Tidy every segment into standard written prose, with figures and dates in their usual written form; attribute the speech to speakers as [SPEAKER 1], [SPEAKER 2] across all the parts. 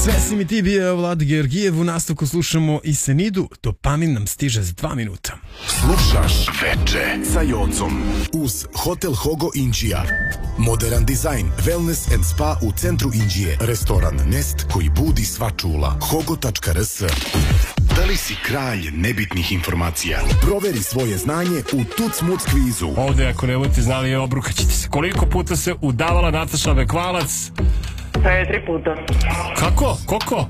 [SPEAKER 1] Sve si mi ti bio Vlad Georgijev, u nastavku slušamo i Senidu, dopamin nam stiže za 2 minuta.
[SPEAKER 2] Slušaš Veče sa Jocom uz Hotel Hogo Inđija. Modern dizajn, wellness and spa u centru Inđije. Restoran Nest koji budi sva čula. Hogo.rs. Da li si kralj nebitnih informacija? Proveri svoje znanje u Tuc Muc kvizu.
[SPEAKER 3] Ovde, ako ne budete znali, obrukaćete se. Koliko puta se udavala Nataša Bekvalac?
[SPEAKER 4] 4 puta.
[SPEAKER 3] Kako? Koliko?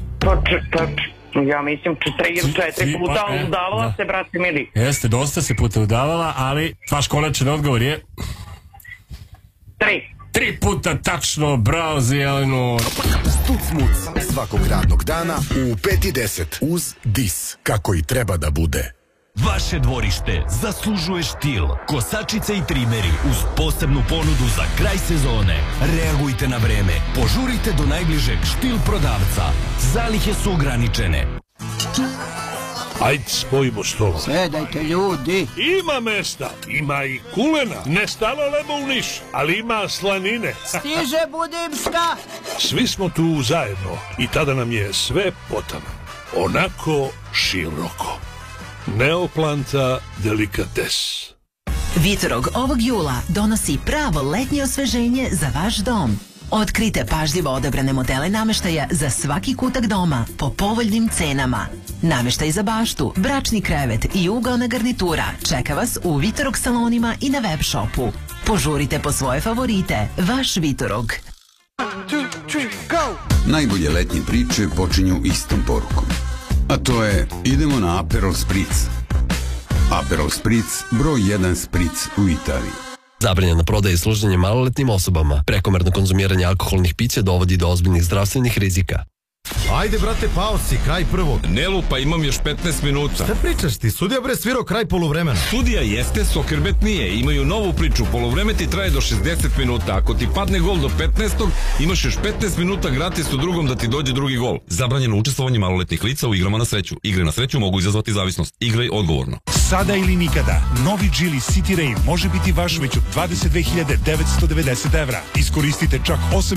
[SPEAKER 4] Ja mislim 4 puta udavala se, brate mili.
[SPEAKER 3] Jeste, dosta se puta udavala, ali vaš konačan odgovor je... 3 puta tačno, bravo za Jelenu.
[SPEAKER 2] Tuc-muc svakog radnog dana u 5:10 uz DIS, kako i treba da bude.
[SPEAKER 5] Vaše dvorište zaslužuje štil, kosačice i trimeri uz posebnu ponudu za kraj sezone. Reagujte na vreme, požurite do najbližeg štil prodavca. Zalihe su ograničene.
[SPEAKER 6] Ajde, spojimo stolo.
[SPEAKER 7] Sedajte ljudi.
[SPEAKER 6] Ima mesta, ima i kulena. Ne stalo lebo u Niš, ali ima slanine.
[SPEAKER 7] Stiže Budimska.
[SPEAKER 6] Svi smo tu zajedno i tada nam je sve potano. Onako široko. Neoplanta delikates.
[SPEAKER 8] Vitorog ovog jula donosi pravo letnje osveženje za vaš dom. Otkrite pažljivo odabrane modele nameštaja za svaki kutak doma po povoljnim cenama. Nameštaj za baštu, bračni krevet i ugaona garnitura čeka vas u Vitorog salonima i na web shopu. Požurite po svoje favorite. Vaš Vitorog.
[SPEAKER 7] 1, 2, 3, go!
[SPEAKER 9] Najbolje letnje priče počinju istom porukom. A to je, idemo na Aperol Spritz. Aperol Spritz, broj 1 Spritz u Italiji.
[SPEAKER 10] Zabranjena prodaja i služenje maloletnim osobama. Prekomerno konzumiranje alkoholnih pića dovodi do ozbiljnih zdravstvenih rizika.
[SPEAKER 11] Ajde, brate, pao si, kraj prvog.
[SPEAKER 12] Ne lupa, imam još 15 minuta.
[SPEAKER 11] Šta pričaš ti? Sudija bre svirao kraj poluvremena.
[SPEAKER 12] Sudija jeste, Sokerbet nije. Imaju novu priču, poluvreme ti traje do 60 minuta. Ako ti padne gol do 15. imaš još 15 minuta gratis u drugom da ti dođe drugi gol. Zabranjeno učestvovanje maloletnih lica u igrama na sreću. Igre na sreću mogu izazvati zavisnost. Igraj odgovorno.
[SPEAKER 13] Sada ili nikada, novi Geely City Rain može biti vaš već od 22.990 evra. Iskoristite čak 8